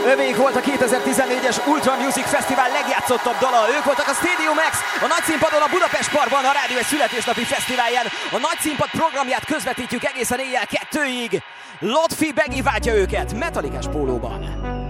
Övék volt a 2014-es Ultra Music Fesztivál legjátszottabb dala. Ők voltak a Stadium X, a nagyszínpadon a Budapest Parkban, a Rádió egy születésnapi fesztiválján. A nagyszínpad programját közvetítjük egészen éjjel 2-ig. Lotfi Begi váltja őket Metallicás pólóban.